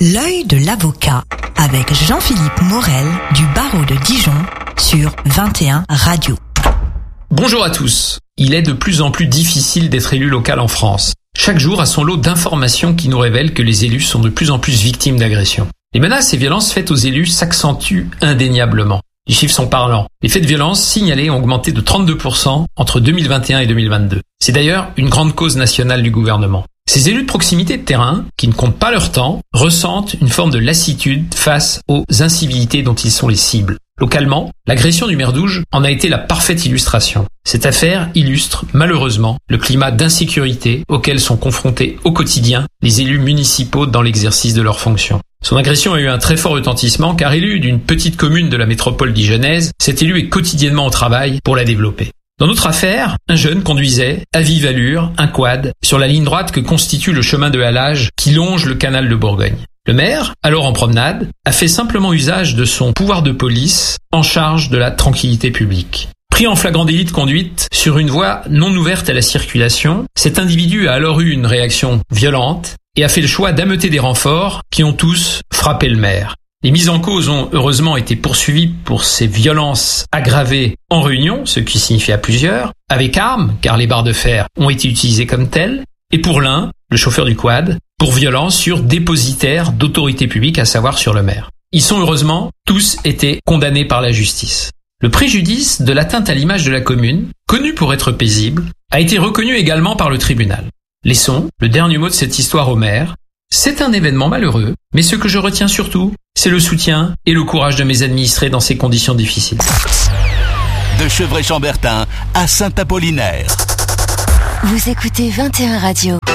L'œil de l'avocat avec Jean-Philippe Morel du barreau de Dijon sur 21 Radio. Bonjour à tous. Il est de plus en plus difficile d'être élu local en France. Chaque jour a son lot d'informations qui nous révèlent que les élus sont de plus en plus victimes d'agressions. Les menaces et violences faites aux élus s'accentuent indéniablement. Les chiffres sont parlants. Les faits de violence signalés ont augmenté de 32% entre 2021 et 2022. C'est d'ailleurs une grande cause nationale du gouvernement. Ces élus de proximité de terrain, qui ne comptent pas leur temps, ressentent une forme de lassitude face aux incivilités dont ils sont les cibles. Localement, l'agression du maire d'Ouge en a été la parfaite illustration. Cette affaire illustre, malheureusement, le climat d'insécurité auquel sont confrontés au quotidien les élus municipaux dans l'exercice de leurs fonctions. Son agression a eu un très fort retentissement car élu d'une petite commune de la métropole dijonnaise, cet élu est quotidiennement au travail pour la développer. Dans notre affaire, un jeune conduisait, à vive allure, un quad, sur la ligne droite que constitue le chemin de halage qui longe le canal de Bourgogne. Le maire, alors en promenade, a fait simplement usage de son pouvoir de police en charge de la tranquillité publique. Pris en flagrant délit de conduite sur une voie non ouverte à la circulation, cet individu a alors eu une réaction violente et a fait le choix d'ameuter des renforts qui ont tous frappé le maire. Les mises en cause ont heureusement été poursuivies pour ces violences aggravées en réunion, ce qui signifie à plusieurs, avec armes, car les barres de fer ont été utilisées comme telles, et pour l'un, le chauffeur du quad, pour violence sur dépositaire d'autorité publique, à savoir sur le maire. Ils sont heureusement tous été condamnés par la justice. Le préjudice de l'atteinte à l'image de la commune, connu pour être paisible, a été reconnu également par le tribunal. Laissons le dernier mot de cette histoire au maire. C'est un événement malheureux, mais ce que je retiens surtout, c'est le soutien et le courage de mes administrés dans ces conditions difficiles. De Chevrey-Chambertin à Saint-Apollinaire. Vous écoutez 21 Radio.